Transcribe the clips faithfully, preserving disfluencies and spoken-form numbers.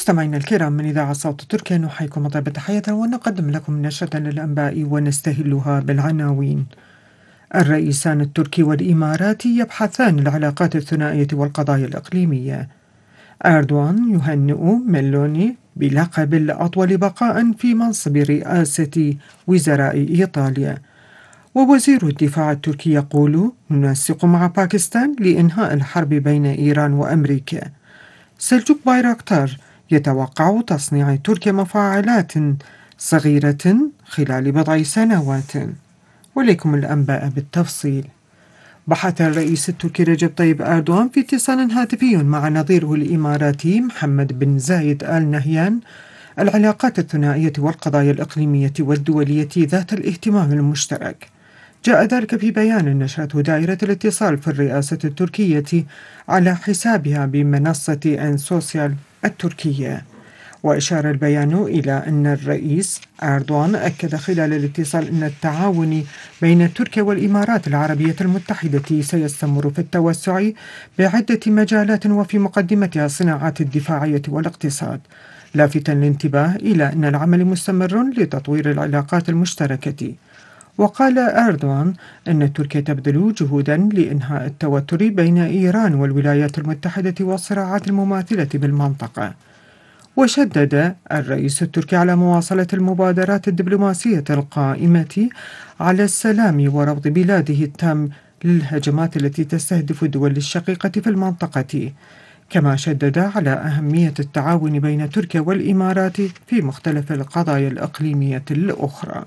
مستمعينا الكرام من إذاعة صوت تركيا نحييكم طيب التحية ونقدم لكم نشرة للأنباء ونستهلها بالعناوين. الرئيسان التركي والإماراتي يبحثان العلاقات الثنائية والقضايا الإقليمية. أردوان يهنئ ميلوني بلقب الأطول بقاء في منصب رئاسة وزراء إيطاليا. ووزير الدفاع التركي يقول ننسق مع باكستان لإنهاء الحرب بين إيران وأمريكا. سلجوق بايراكتار يتوقع تصنيع تركيا مفاعلات صغيرة خلال بضع سنوات. وليكم الأنباء بالتفصيل. بحث الرئيس التركي رجب طيب أردوان في اتصال هاتفي مع نظيره الإماراتي محمد بن زايد آل نهيان العلاقات الثنائية والقضايا الإقليمية والدولية ذات الاهتمام المشترك. جاء ذلك في بيان نشرته دائرة الاتصال في الرئاسة التركية على حسابها بمنصة أن سوسيال التركية. وأشار البيان إلى أن الرئيس أردوان أكد خلال الاتصال أن التعاون بين تركيا والإمارات العربية المتحدة سيستمر في التوسع بعدة مجالات وفي مقدمتها الصناعات الدفاعية والاقتصاد، لافتا الانتباه إلى أن العمل مستمر لتطوير العلاقات المشتركة. وقال أردوان أن تركيا تبذل جهودا لإنهاء التوتر بين إيران والولايات المتحدة والصراعات المماثلة بالمنطقة. وشدد الرئيس التركي على مواصلة المبادرات الدبلوماسية القائمة على السلام ورفض بلاده التام للهجمات التي تستهدف الدول الشقيقة في المنطقة، كما شدد على أهمية التعاون بين تركيا والإمارات في مختلف القضايا الإقليمية الأخرى.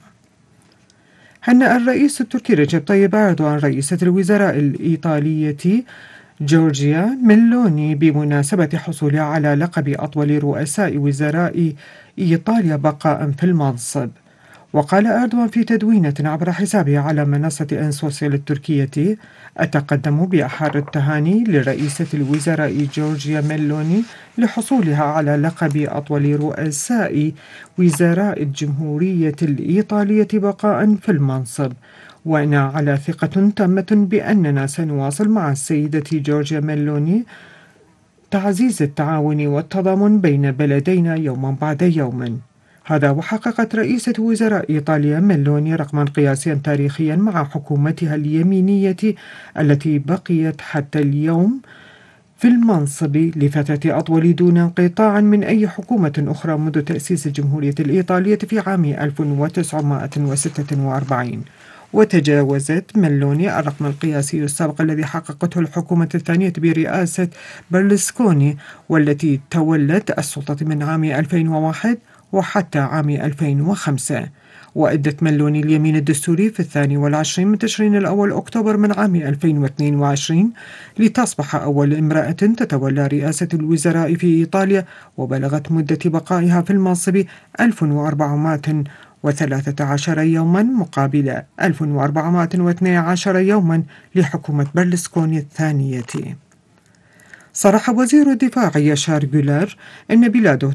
هنأ الرئيس التركي رجب طيب أردوان رئيسة الوزراء الإيطالية جورجيا ميلوني بمناسبة حصولها على لقب أطول رؤساء وزراء إيطاليا بقاء في المنصب. وقال أردوان في تدوينة عبر حسابه على منصة أن سوسيال التركية: أتقدم بأحر التهاني لرئيسة الوزراء جورجيا ميلوني لحصولها على لقب أطول رؤساء وزراء الجمهورية الإيطالية بقاء في المنصب، وأنا على ثقة تامة بأننا سنواصل مع السيدة جورجيا ميلوني تعزيز التعاون والتضامن بين بلدينا يوما بعد يوم. هذا وحققت رئيسة وزراء إيطاليا ميلوني رقما قياسيا تاريخيا مع حكومتها اليمينية التي بقيت حتى اليوم في المنصب لفترة أطول دون انقطاع من أي حكومة أخرى منذ تأسيس الجمهورية الإيطالية في عام ألف وتسعمائة وستة وأربعين. وتجاوزت ميلوني الرقم القياسي السابق الذي حققته الحكومة الثانية برئاسة برلسكوني والتي تولت السلطة من عام ألفين وواحد وحتى عام ألفين وخمسة. وأدت ميلوني اليمين الدستوري في الثاني والعشرين من تشرين الأول أكتوبر من عام ألفين واثنين وعشرين لتصبح أول امرأة تتولى رئاسة الوزراء في إيطاليا، وبلغت مدة بقائها في المنصب ألف وأربعمائة وثلاثة عشر يوما مقابل ألف وأربعمائة واثني عشر يوما لحكومة برلسكوني الثانية. صرح وزير الدفاع ياشار جولار أن بلاده